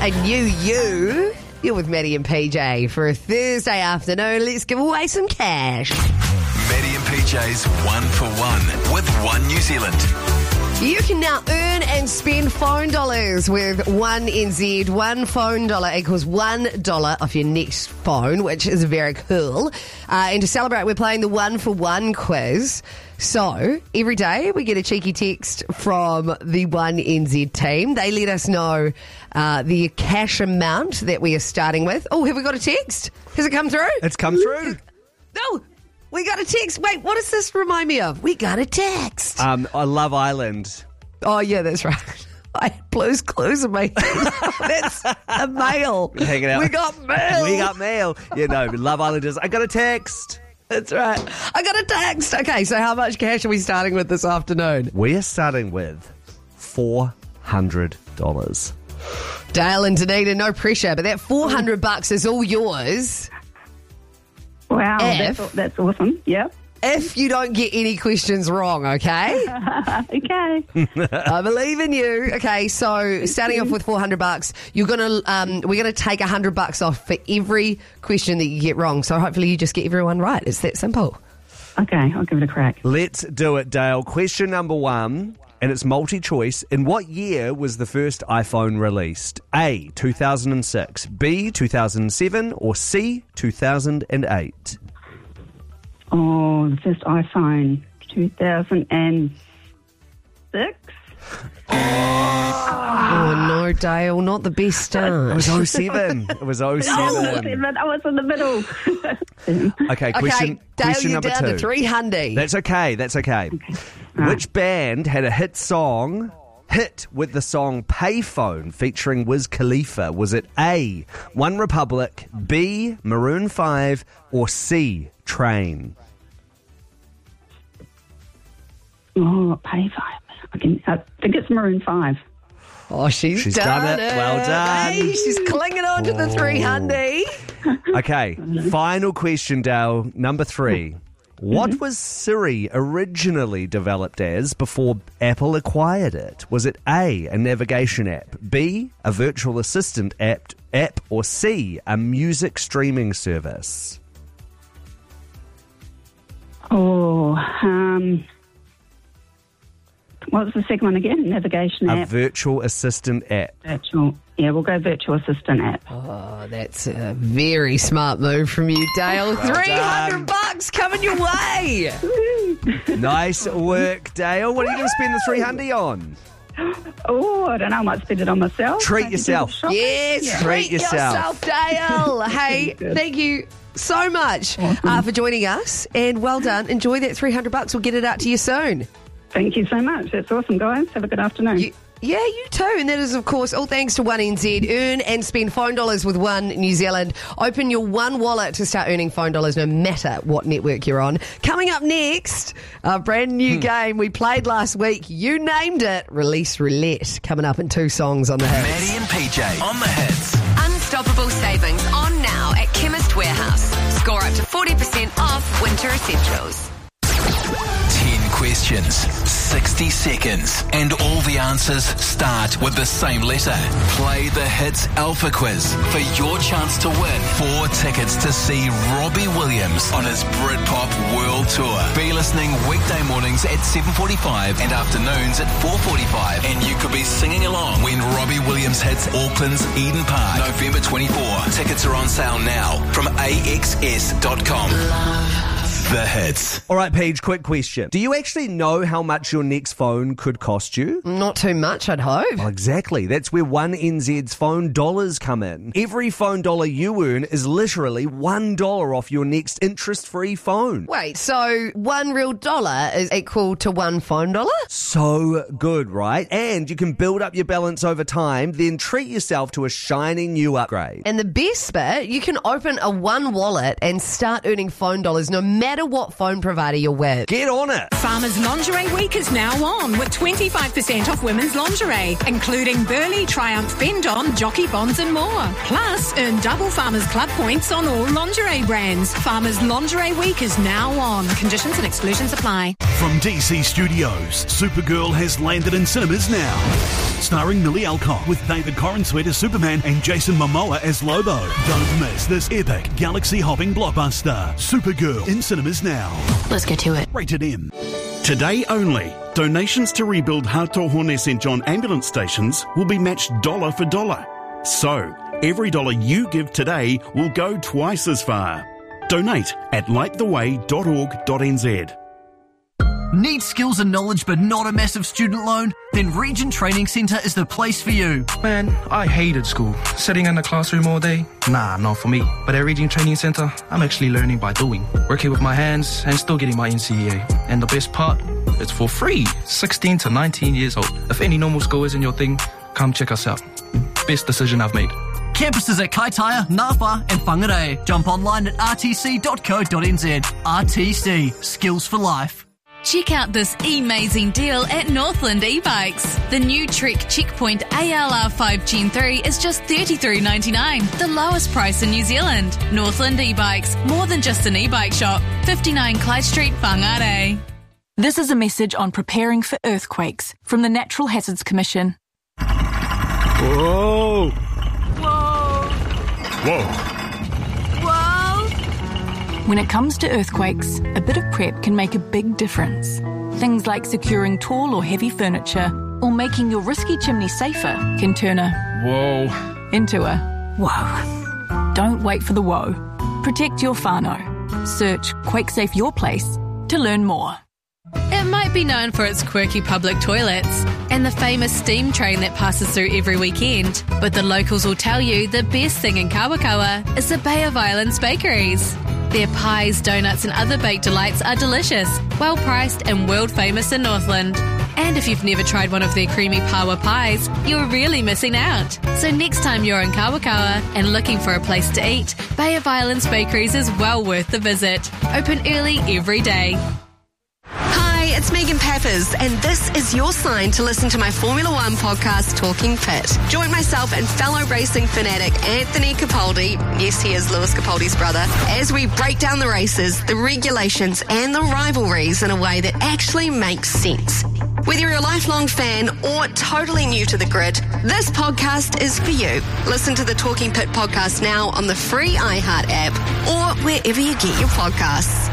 a new you. You're with Maddie and PJ for a Thursday afternoon. Let's give away some cash. Maddie and PJ's 1 for 1 with One New Zealand. You can now earn and spend phone dollars with One NZ. One phone dollar equals $1 off your next phone, which is very cool. And to celebrate, we're playing the 1 for 1 quiz. So every day we get a cheeky text from the One NZ team. They let us know the cash amount that we are starting with. Oh, have we got a text? Has it come through? It's come through. No. We got a text. Wait, what does this remind me of? We got a text. I Love Island. Oh, yeah, that's right. I had Blue's Clues in my head. That's a mail. Hanging out. We got mail. We got mail. Yeah, no, Love Islanders. I got a text. That's right. I got a text. Okay, so how much cash are we starting with this afternoon? We are starting with $400. Dale and Danita, no pressure, but that $400 is all yours. Wow, that's awesome. Yep. If you don't get any questions wrong, okay? Okay. I believe in you. Okay, so starting off with $400, we're gonna take $100 off for every question that you get wrong. So hopefully you just get everyone right. It's that simple. Okay, I'll give it a crack. Let's do it, Dale. Question number 1, and it's multi-choice. In what year was the first iPhone released? A, 2006, B, 2007, or C, 2008? Oh, the first iPhone, 2006. Oh, no, Dale, not the best start. It was 07. It was 07. I was in the middle. Okay, Okay, question Dale, you're number down 2. to 300. That's okay. Which band had a hit with the song Payphone featuring Wiz Khalifa? Was it A, One Republic, B, Maroon 5, or C, Train? Oh, Payphone. I think it's Maroon 5. Oh, she's done it. Well done. Hey, she's clinging on to the 300. Okay, final question, Dale. Number 3. What was Siri originally developed as before Apple acquired it? Was it A, a navigation app, B, a virtual assistant app, or C, a music streaming service? Oh, what was the second one again? Navigation A app. virtual assistant app. Virtual. Yeah, we'll go virtual assistant app. Oh, that's a very smart move from you, Dale. $300 coming your way. Nice work, Dale. What are you going to spend the 300 on? Oh, I don't know. I might spend it on myself. Treat Maybe yourself. do shopping. Yes, treat yourself, Dale. Hey, thank you so much for joining us, and well done. Enjoy that $300. We'll get it out to you soon. Thank you so much. That's awesome, guys. Have a good afternoon. Yeah, you too. And that is, of course, all thanks to One NZ. Earn and spend phone dollars with One New Zealand. Open your One wallet to start earning phone dollars no matter what network you're on. Coming up next, a brand new game we played last week. You named it. Release Roulette. Coming up in 2 songs on the hits. Maddie and PJ on the hits. Unstoppable savings on now at Chemist Warehouse. Score up to 40% off winter essentials. 10 questions, 60 seconds, and all the answers start with the same letter. Play the Hits Alpha Quiz for your chance to win 4 tickets to see Robbie Williams on his Britpop World Tour. Be listening weekday mornings at 7:45 and afternoons at 4:45, and you could be singing along when Robbie Williams hits Auckland's Eden Park, November 24. Tickets are on sale now from axs.com. The Hits. All right, Paige, quick question. Do you actually know how much your next phone could cost you? Not too much, I'd hope. Well, exactly. That's where One NZ's phone dollars come in. Every phone dollar you earn is literally $1 off your next interest-free phone. Wait, so $1 real dollar is equal to $1 phone dollar? So good, right? And you can build up your balance over time, then treat yourself to a shiny new upgrade. And the best bit, you can open a One wallet and start earning phone dollars no matter what phone provider you're with. Get on it. Farmers Lingerie Week is now on with 25% off women's lingerie, including Burley, Triumph, Bend-On, Jockey Bonds and more. Plus, earn double Farmers Club points on all lingerie brands. Farmers Lingerie Week is now on. Conditions and exclusions apply. From DC Studios, Supergirl has landed in cinemas now. Starring Millie Alcock with David Corenswet as Superman and Jason Momoa as Lobo. Don't miss this epic galaxy-hopping blockbuster. Supergirl in cinemas now. Let's get to it. Rated M. Today only, donations to rebuild Hatohone St. John ambulance stations will be matched dollar for dollar. So, every dollar you give today will go twice as far. Donate at lighttheway.org.nz. Need skills and knowledge but not a massive student loan? Then Region Training Centre is the place for you. Man, I hated school. Sitting in the classroom all day? Nah, not for me. But at Region Training Centre, I'm actually learning by doing. Working with my hands and still getting my NCEA. And the best part? It's for free. 16 to 19 years old. If any normal school isn't your thing, come check us out. Best decision I've made. Campuses at Kaitaia, Ngāwha and Whangarei. Jump online at rtc.co.nz. RTC. Skills for life. Check out this amazing deal at Northland e-bikes. The new Trek Checkpoint ALR5 Gen 3 is just $33.99, the lowest price in New Zealand. Northland e-bikes, more than just an e-bike shop. 59 Clyde Street, Whangarei. This is a message on preparing for earthquakes from the Natural Hazards Commission. Whoa! Whoa! Whoa! When it comes to earthquakes, a bit of prep can make a big difference. Things like securing tall or heavy furniture or making your risky chimney safer can turn a whoa into a whoa. Don't wait for the whoa. Protect your whānau. Search QuakeSafe Your Place to learn more. It might be known for its quirky public toilets and the famous steam train that passes through every weekend, but the locals will tell you the best thing in Kawakawa is the Bay of Islands bakeries. Their pies, donuts and other baked delights are delicious, well priced and world famous in Northland. And if you've never tried one of their creamy pawa pies, you're really missing out. So next time you're in Kawakawa and looking for a place to eat, Bay of Islands Bakeries is well worth the visit. Open early every day. Hi, it's Megan Pappers, and this is your sign to listen to my Formula One podcast, Talking Pit. Join myself and fellow racing fanatic Anthony Capaldi, yes, he is Lewis Capaldi's brother, as we break down the races, the regulations, and the rivalries in a way that actually makes sense. Whether you're a lifelong fan or totally new to the grid, this podcast is for you. Listen to the Talking Pit podcast now on the free iHeart app or wherever you get your podcasts.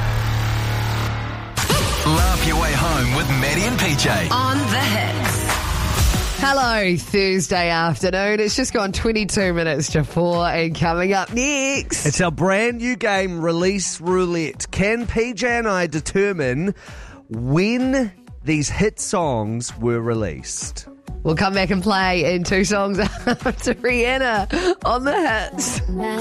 Laugh your way home with Maddie and PJ. On the Hits. Hello, Thursday afternoon. It's just gone 22 minutes to 4, and coming up next, it's our brand new game, Release Roulette. Can PJ and I determine when these hit songs were released? We'll come back and play in 2 songs after Rihanna on the Hits.